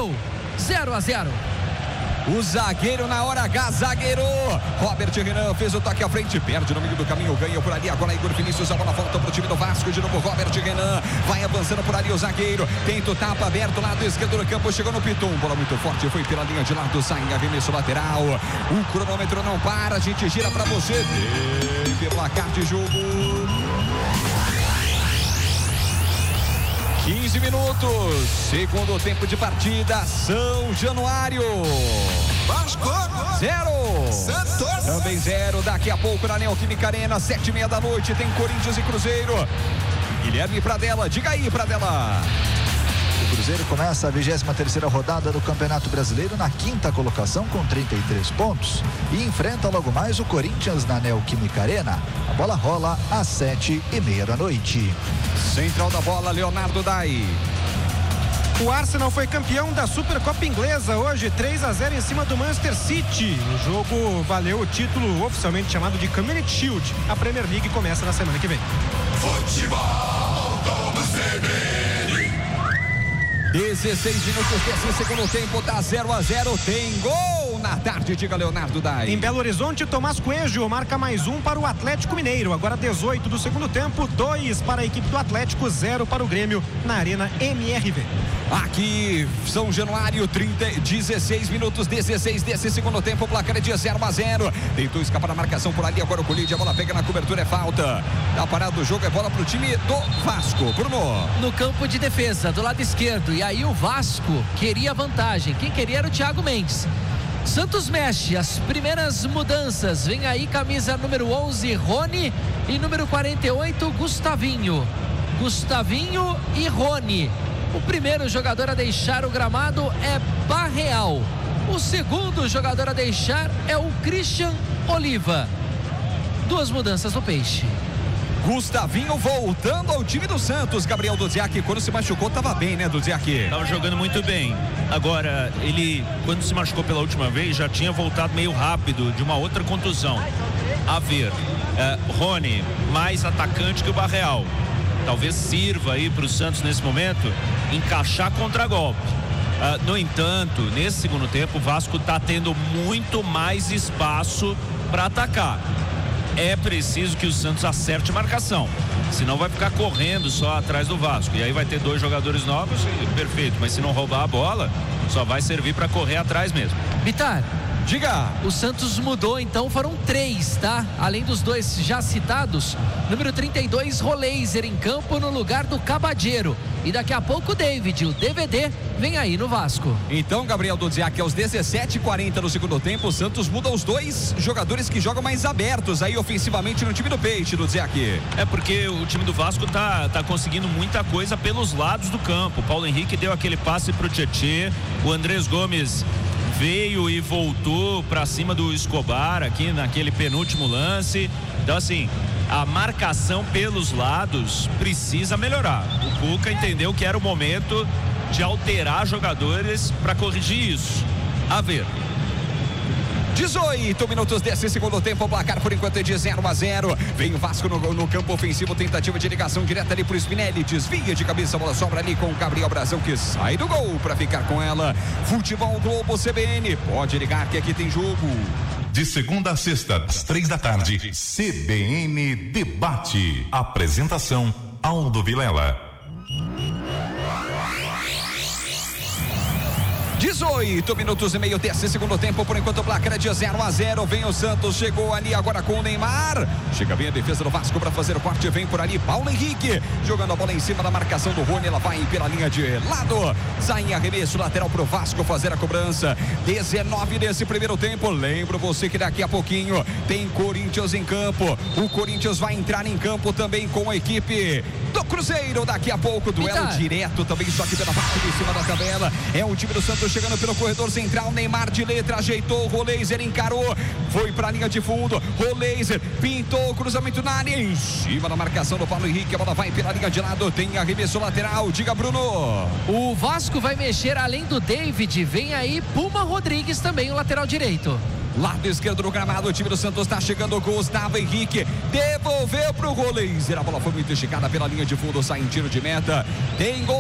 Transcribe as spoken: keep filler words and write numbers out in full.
deu zero a zero. O zagueiro na hora H, zagueiro Robert Renan fez o toque à frente, perde no meio do caminho, ganha por ali, agora Igor Vinícius, a bola volta pro time do Vasco, de novo Robert Renan, vai avançando por ali o zagueiro, tenta o tapa aberto, lado esquerdo do campo, chegou no Piton, bola muito forte, foi pela linha de lado, sai em arremesso lateral, o cronômetro não para, a gente gira pra você, teve placar de jogo. quinze minutos, segundo tempo de partida, São Januário Vasco zero, Santos também zero, daqui a pouco na Neoquímica Arena, sete e meia da noite, tem Corinthians e Cruzeiro. Guilherme Pradella, diga aí, Pradella. O Cruzeiro começa a vigésima terceira rodada do Campeonato Brasileiro na quinta colocação com trinta e três pontos e enfrenta logo mais o Corinthians na Neoquímica Arena. A bola rola às sete e meia da noite. Central da bola, Leonardo Dai. O Arsenal foi campeão da Supercopa Inglesa hoje, três a zero em cima do Manchester City. O jogo valeu o título oficialmente chamado de Community Shield. A Premier League começa na semana que vem. Futebol do C B N. dezesseis minutos desse segundo tempo, tá zero a zero, tem gol na tarde, diga Leonardo Dai. Em Belo Horizonte, Tomás Coelho marca mais um para o Atlético Mineiro. Agora dezoito do segundo tempo, dois para a equipe do Atlético, zero para o Grêmio na Arena M R V. Aqui, São Januário, trinta, dezesseis minutos, dezesseis desse segundo tempo, o placar é de zero a zero. Tentou escapar da marcação por ali, agora o Colide, a bola pega na cobertura, é falta. Tá parado o jogo, é bola pro time do Vasco. Bruno. No campo de defesa, do lado esquerdo, e aí o Vasco queria vantagem. Quem queria era o Thiago Mendes. Santos mexe, as primeiras mudanças. Vem aí camisa número onze, Rony, e número quarenta e oito, Gustavinho. Gustavinho e Rony. O primeiro jogador a deixar o gramado é Barreal. O segundo jogador a deixar é o Christian Oliva. Duas mudanças no Peixe. Gustavinho voltando ao time do Santos. Gabriel Duziak, quando se machucou, tava bem, né, Duziak? Tava jogando muito bem. Agora, ele, quando se machucou pela última vez, já tinha voltado meio rápido de uma outra contusão. A ver, é, Rony, mais atacante que o Barreal. Talvez sirva aí para o Santos nesse momento encaixar contra-golpe. Uh, no entanto, nesse segundo tempo, o Vasco está tendo muito mais espaço para atacar. É preciso que o Santos acerte marcação, senão vai ficar correndo só atrás do Vasco. E aí vai ter dois jogadores novos, perfeito. Mas se não roubar a bola, só vai servir para correr atrás mesmo. Bitar, diga. O Santos mudou, então foram três, tá? Além dos dois já citados, número trinta e dois, Roleiser em campo no lugar do Cabadeiro. E daqui a pouco o David, o D V D, vem aí no Vasco. Então, Gabriel Duziak, aos dezessete e quarenta no segundo tempo, o Santos muda os dois jogadores que jogam mais abertos aí ofensivamente no time do Peixe, Duziak. É porque o time do Vasco tá, tá conseguindo muita coisa pelos lados do campo. O Paulo Henrique deu aquele passe pro Tietê, o Andrés Gomes veio e voltou para cima do Escobar aqui naquele penúltimo lance. Então, assim, a marcação pelos lados precisa melhorar. O Cuca entendeu que era o momento de alterar jogadores para corrigir isso. A ver. dezoito minutos desse segundo tempo, o placar por enquanto é de zero a zero. Vem o Vasco no, no campo ofensivo, tentativa de ligação direta ali pro Spinelli, desvia de cabeça, a bola sobra ali com o Gabriel Brazão, que sai do gol para ficar com ela. Futebol Globo C B N, pode ligar que aqui tem jogo. De segunda a sexta, às três da tarde, C B N Debate. Apresentação, Aldo Vilela. dezoito minutos e meio desse segundo tempo, por enquanto o placar é de zero a zero. Vem o Santos, chegou ali agora com o Neymar. Chega bem a defesa do Vasco para fazer o corte. Vem por ali Paulo Henrique, jogando a bola em cima da marcação do Rony. Ela vai pela linha de lado. Sai em arremesso lateral pro Vasco fazer a cobrança. dezenove desse primeiro tempo. Lembro você que daqui a pouquinho tem Corinthians em campo. O Corinthians vai entrar em campo também com a equipe do Cruzeiro. Daqui a pouco, duelo Eita. direto também, só que pela parte de cima da tabela. É o time do Santos chegando pelo corredor central. Neymar de letra ajeitou, Roleiser encarou, foi pra linha de fundo. Roleiser pintou, cruzamento na área, em cima da marcação do Paulo Henrique. A bola vai pela linha de lado, tem arremesso lateral. Diga, Bruno. O Vasco vai mexer além do David. Vem aí Puma Rodrigues também, o lateral direito. Lado esquerdo do gramado, o time do Santos está chegando. Gustavo Henrique devolveu pro Roleiser. A bola foi muito esticada pela linha de fundo, sai em tiro de meta. Tem gol.